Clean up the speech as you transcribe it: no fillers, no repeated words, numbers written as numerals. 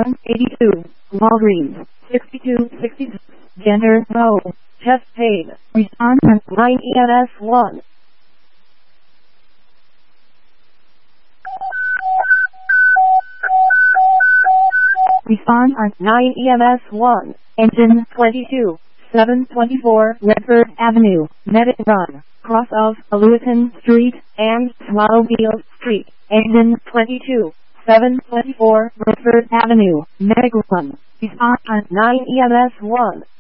8182, Walgreens, 6266, gender, no, chest pain, response on 9 EMS 1. Response on 9 EMS 1, engine 22, 724 Redford Avenue, Medic Run, cross of Lewis Street and Swallowfield Street, engine 22, 724 Redford Avenue, Medic Run. Response on 9 EMS 1.